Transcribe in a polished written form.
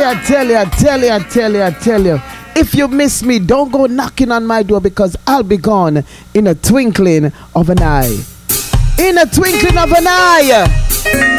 tell you. If you miss me, don't go knocking on my door because I'll be gone in a twinkling of an eye. In a twinkling of an eye.